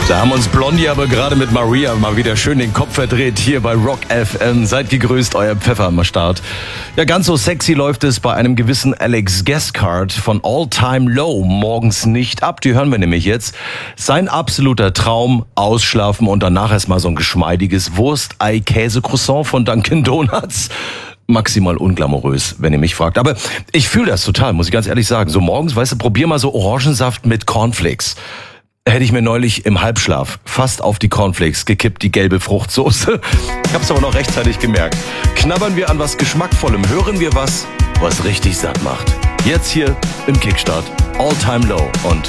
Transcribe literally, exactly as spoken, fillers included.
Da haben uns Blondie aber gerade mit Maria mal wieder schön den Kopf verdreht hier bei Rock F M. Seid gegrüßt, euer Pfeffer am Start. Ja, ganz so sexy läuft es bei einem gewissen Alex Gascard von All Time Low morgens nicht ab. Die hören wir nämlich jetzt. Sein absoluter Traum, ausschlafen und danach erstmal so ein geschmeidiges Wurst-Ei-Käse-Croissant von Dunkin' Donuts. Maximal unglamourös, wenn ihr mich fragt. Aber ich fühle das total, muss ich ganz ehrlich sagen. So morgens, weißt du, probier mal so Orangensaft mit Cornflakes. Hätte ich mir neulich im Halbschlaf fast auf die Cornflakes gekippt, die gelbe Fruchtsoße. Ich hab's aber noch rechtzeitig gemerkt. Knabbern wir an was Geschmackvollem, hören wir was, was richtig satt macht. Jetzt hier im Kickstart All Time Low und